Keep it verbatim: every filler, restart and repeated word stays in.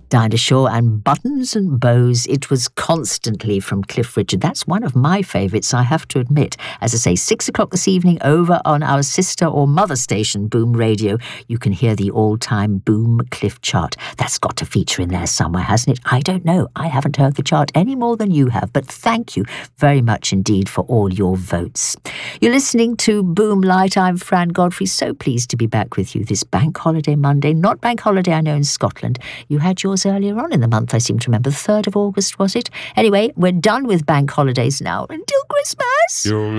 Dinah Shore and Buttons and Bows. It was constantly from Cliff Richard. That's one of my favourites, I have to admit. As I say, six o'clock this evening over on our sister or mother station, Boom Radio, you can hear the all-time Boom Cliff chart. That's got to feature in there somewhere, hasn't it? I don't know. I haven't heard the chart any more than you have, but thank you very much indeed for all your votes. You're listening to Boom Light. I'm Fran Godfrey. So pleased to be back with you this Bank Holiday Monday. Not Bank Holiday, I know, in Scotland. You had yours earlier on in the month, I seem to remember. the third of August, was it? Anyway, we're done with bank holidays now. Until Christmas! You'll